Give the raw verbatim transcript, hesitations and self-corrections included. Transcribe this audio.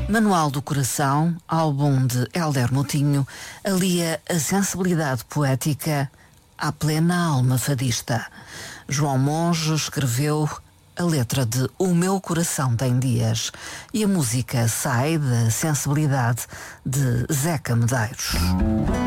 Manual do Coração, álbum de Hélder Moutinho, alia a sensibilidade poética à plena alma fadista. João Monge escreveu a letra de O Meu Coração Tem Dias e a música sai da sensibilidade de Zeca Medeiros.